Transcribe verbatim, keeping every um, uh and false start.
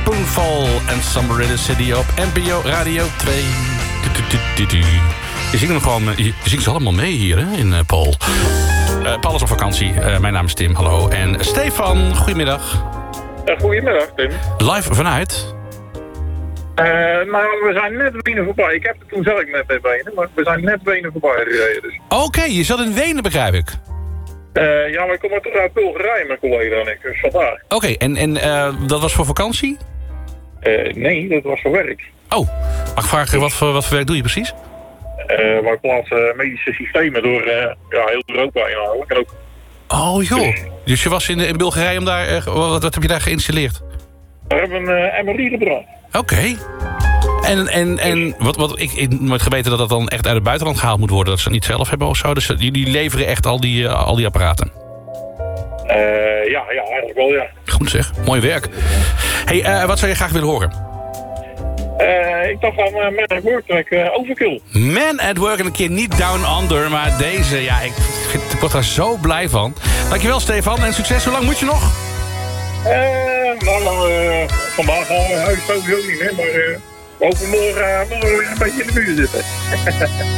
Spoonful en Summer in the City op N P O Radio twee. Je zingt, hem gewoon, je zingt ze allemaal mee hier hè, in uh, Paul. Uh, Paul is op vakantie. Uh, mijn naam is Tim, hallo. En Stefan, goedemiddag. Uh, goedemiddag, Tim. Live vanuit? Uh, nou, we zijn net Wenen voorbij. Ik heb het toen zelf net bij Wenen, maar we zijn net Wenen voorbij gereden. Dus. Oké, okay, je zat in Wenen, begrijp ik. Uh, ja, maar ik kom uit Bulgarije, mijn collega en ik. Dus vandaar. Oké, okay, en, en uh, dat was voor vakantie? Uh, nee, dat was voor werk. Oh, mag ik vragen, wat voor, wat voor werk doe je precies? Uh, wij plaatsen medische systemen door uh, ja, heel Europa inhoudelijk. En ook... Oh joh, dus je was in, in Bulgarije om daar... Uh, wat, wat heb je daar geïnstalleerd? We hebben een uh, M R I gebracht. Oké. Okay. En, en, en wat, wat, ik heb nooit geweten dat dat dan echt uit het buitenland gehaald moet worden. Dat ze het niet zelf hebben of zo. Dus jullie leveren echt al die, uh, al die apparaten? Uh, ja, ja, eigenlijk wel, ja. Goed zeg, mooi werk. Hey, uh, wat zou je graag willen horen? Uh, ik dacht aan uh, Man at Work, track uh, Overkill. Man at Work en een keer niet Down Under. Maar deze, ja, ik, vind, ik word daar zo blij van. Dankjewel Stefan en succes. Hoe lang moet je nog? Uh, nou, uh, vandaag al huis sowieso niet, hè. Maar uh, we hopen morgen, uh, morgen weer een beetje in de buurt zitten.